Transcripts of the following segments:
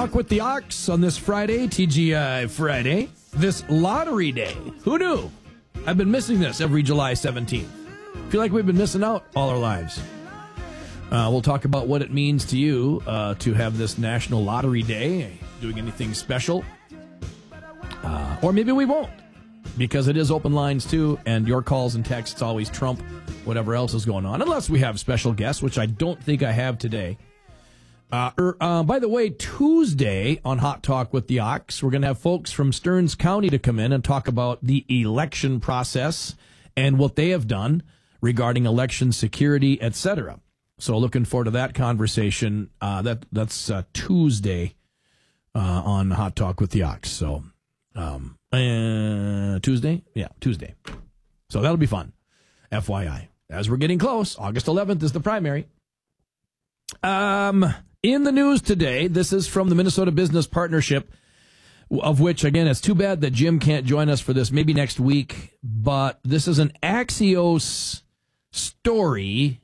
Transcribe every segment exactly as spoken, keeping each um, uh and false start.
Talk with the Ox on this Friday, T G I Friday. This lottery day. Who knew? I've been missing this every July seventeenth. Feel like we've been missing out all our lives. Uh, we'll talk about what it means to you uh, to have this National Lottery Day. Doing anything special? Uh, or maybe we won't, because it is open lines too, and your calls and texts always trump whatever else is going on, unless we have special guests, which I don't think I have today. Uh, er, uh, by the way, Tuesday on Hot Talk with the Ox, we're going to have folks from Stearns County to come in and talk about the election process and what they have done regarding election security, et cetera. So looking forward to that conversation. Uh, that that's uh, Tuesday uh, on Hot Talk with the Ox. So um, uh, Tuesday, yeah, Tuesday. So that'll be fun. F Y I. As we're getting close, August eleventh is the primary. Um, in the news today, this is from the Minnesota Business Partnership, of which, again, it's too bad that Jim can't join us for this, maybe next week, but this is an Axios story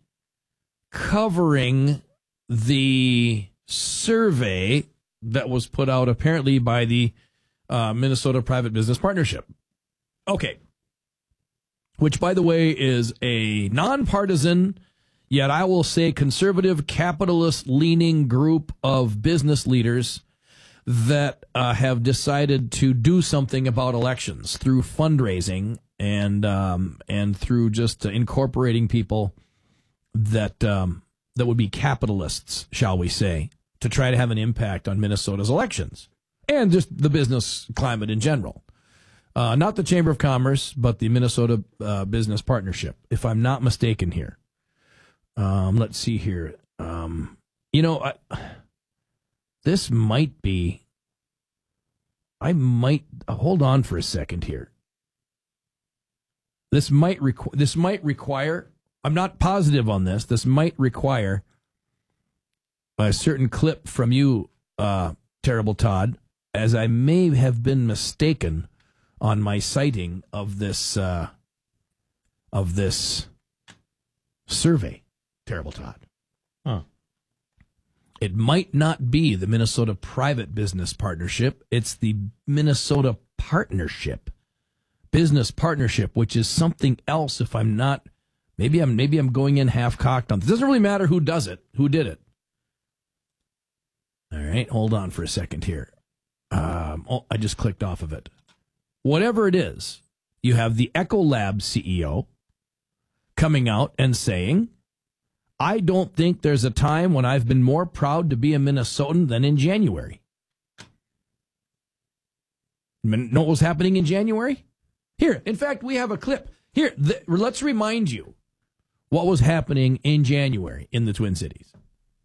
covering the survey that was put out apparently by the uh, Minnesota Private Business Partnership. Okay. Which, by the way, is a nonpartisan, yet I will say conservative, capitalist-leaning group of business leaders that uh, have decided to do something about elections through fundraising and um, and through just uh, incorporating people that um, that would be capitalists, shall we say, to try to have an impact on Minnesota's elections and just the business climate in general. Uh, not the Chamber of Commerce, but the Minnesota uh, Business Partnership, if I'm not mistaken here. Um, let's see here. Um, you know, I, this might be, I might, uh, hold on for a second here. This might, requ- this might require, I'm not positive on this, this might require a certain clip from you, uh, Terrible Todd, as I may have been mistaken on my citing of this uh, of this survey, Terrible Todd. Huh. It might not be the Minnesota Private Business Partnership. It's the Minnesota Partnership, Business Partnership, which is something else. If I'm not, maybe I'm maybe I'm going in half cocked on. It doesn't really matter who does it, who did it. All right, hold on for a second here. Um, oh, I just clicked off of it. Whatever it is, you have the Ecolab C E O coming out and saying, I don't think there's a time when I've been more proud to be a Minnesotan than in January. Know what was happening in January? Here, in fact, we have a clip. Here, th- let's remind you what was happening in January in the Twin Cities.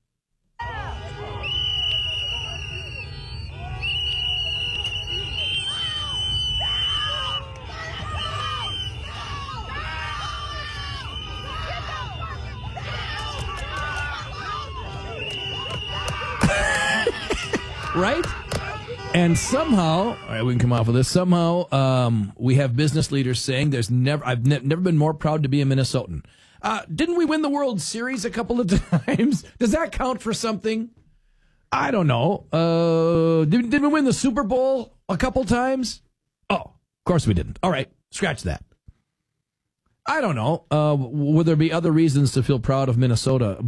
Right? And somehow, all right, we can come off of this. Somehow, um, we have business leaders saying there's never, I've ne- never been more proud to be a Minnesotan. Uh, didn't we win the World Series a couple of times? Does that count for something? I don't know. Uh, did, did we win the Super Bowl a couple times? Oh, of course we didn't. All right, scratch that. I don't know. Uh, would there be other reasons to feel proud of Minnesota?